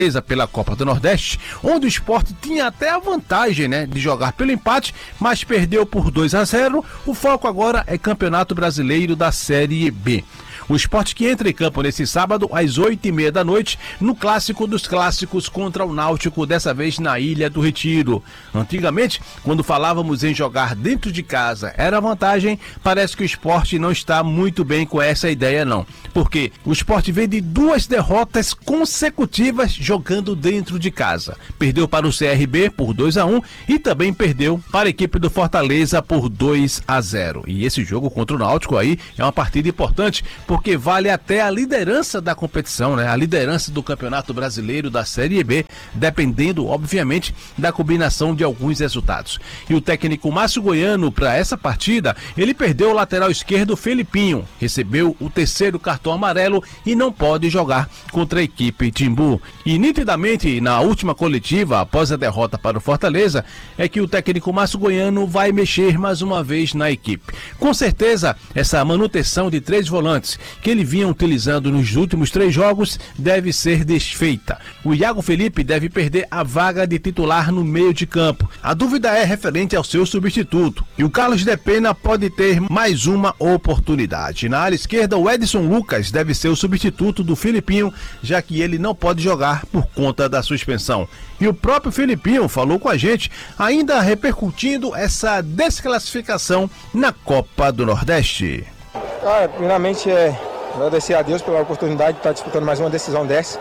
pela Copa do Nordeste, onde o Sport tinha até a vantagem, de jogar pelo empate, mas perdeu por 2-0. O foco agora é Campeonato Brasileiro da Série B. O Sport que entra em campo nesse sábado às 8h30 da noite, no clássico dos clássicos contra o Náutico, dessa vez na Ilha do Retiro. Antigamente, quando falávamos em jogar dentro de casa era vantagem, parece que o Sport não está muito bem com essa ideia não. Porque o Sport vem de 2 derrotas consecutivas jogando dentro de casa. Perdeu para o CRB por 2-1 e também perdeu para a equipe do Fortaleza por 2-0. E esse jogo contra o Náutico aí é uma partida importante, porque vale até a liderança da competição, a liderança do Campeonato Brasileiro da Série B, dependendo, obviamente, da combinação de alguns resultados. E o técnico Márcio Goiano, para essa partida, ele perdeu o lateral esquerdo Felipinho, recebeu o 3º cartão amarelo e não pode jogar contra a equipe Timbu. E nitidamente, na última coletiva, após a derrota para o Fortaleza, é que o técnico Márcio Goiano vai mexer mais uma vez na equipe. Com certeza, essa manutenção de 3 volantes que ele vinha utilizando nos últimos 3 jogos deve ser desfeita. O Iago Felipe deve perder a vaga de titular no meio de campo. A dúvida é referente ao seu substituto. E o Carlos de Pena pode ter mais uma oportunidade. Na área esquerda, o Edson Lucas deve ser o substituto do Felipinho, já que ele não pode jogar por conta da suspensão. E o próprio Felipinho falou com a gente, ainda repercutindo essa desclassificação na Copa do Nordeste. Cara, primeiramente agradecer a Deus pela oportunidade de estar disputando mais uma decisão dessa.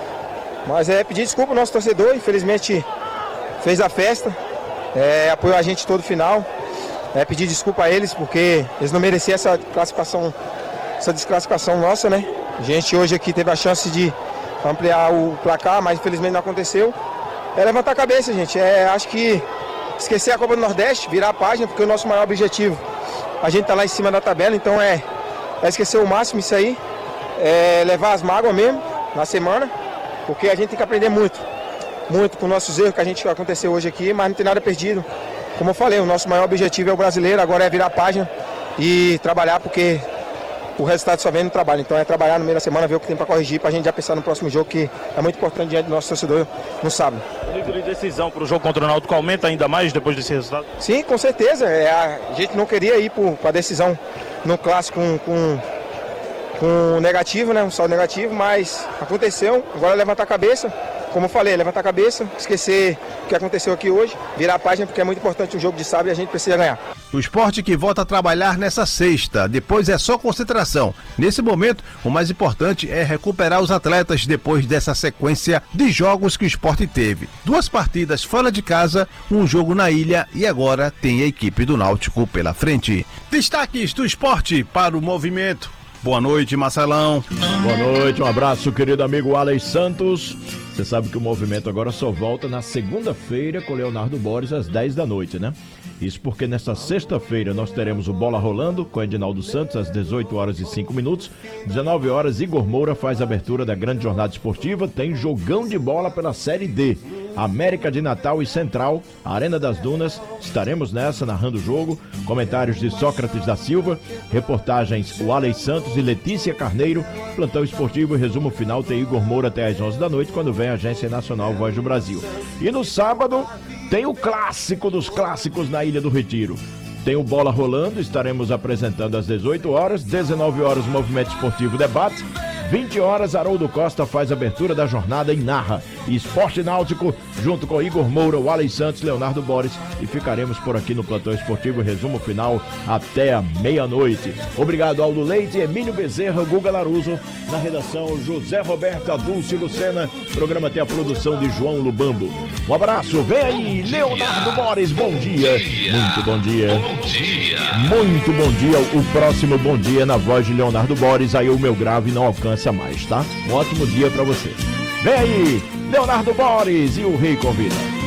Mas pedir desculpa ao nosso torcedor, infelizmente fez a festa, apoiou a gente todo final. Pedir desculpa a eles, porque eles não mereciam essa desclassificação nossa, A gente hoje aqui teve a chance de ampliar o placar, mas infelizmente não aconteceu. Levantar a cabeça, gente. Acho que esquecer a Copa do Nordeste, virar a página, porque o nosso maior objetivo, a gente tá lá em cima da tabela, então esquecer o máximo isso aí, levar as mágoas mesmo na semana, porque a gente tem que aprender muito com nossos erros que aconteceu hoje aqui, mas não tem nada perdido. Como eu falei, o nosso maior objetivo é o brasileiro, agora é virar a página e trabalhar, porque o resultado só vem no trabalho. Então trabalhar no meio da semana, ver o que tem para corrigir, para a gente já pensar no próximo jogo, que é muito importante diante do nosso torcedor no sábado. O nível de decisão para o jogo contra o Náutico aumenta ainda mais depois desse resultado? Sim, com certeza. A gente não queria ir para a decisão no clássico com negativo, um saldo negativo, mas aconteceu. Agora levantar a cabeça. Como eu falei, levantar a cabeça, esquecer o que aconteceu aqui hoje, virar a página, porque é muito importante o jogo de sábado e a gente precisa ganhar. O Sport que volta a trabalhar nessa sexta, depois é só concentração. Nesse momento, o mais importante é recuperar os atletas depois dessa sequência de jogos que o Sport teve. 2 partidas fora de casa, um jogo na ilha e agora tem a equipe do Náutico pela frente. Destaques do Sport para o movimento. Boa noite, Marcelão. Boa noite, um abraço, querido amigo Alex Santos. Você sabe que o movimento agora só volta na segunda-feira com Leonardo Boris às 10 da noite, Isso porque nesta sexta-feira nós teremos o Bola Rolando com Edinaldo Santos às 18h05. 19h, Igor Moura faz a abertura da grande jornada esportiva. Tem jogão de bola pela Série D. América de Natal e Central, Arena das Dunas, estaremos nessa narrando o jogo, comentários de Sócrates da Silva, reportagens o Alex Santos e Letícia Carneiro, plantão esportivo e resumo final tem Igor Moura até às 11 da noite, quando vem a Agência Nacional Voz do Brasil. E no sábado tem o clássico dos clássicos na Ilha do Retiro. Tem o Bola Rolando, estaremos apresentando às 18h, 19h Movimento Esportivo Debate, 20h, Haroldo Costa faz a abertura da jornada e narra. E Esporte Náutico, junto com Igor Moura, o Alex Santos, Leonardo Boris. E ficaremos por aqui no Plantão Esportivo, resumo final até a meia-noite. Obrigado, Aldo Leite, Emílio Bezerra, Guga Laruso. Na redação, José Roberto, Adulce Lucena. O programa tem a produção de João Lubambo. Um abraço, vem aí, Leonardo Boris, bom dia. Muito bom dia. Muito bom dia. O próximo bom dia na voz de Leonardo Boris. Aí o meu grave não alcança mais, tá? Um ótimo dia pra você. Vem aí, Leonardo Boris e o Rei convida.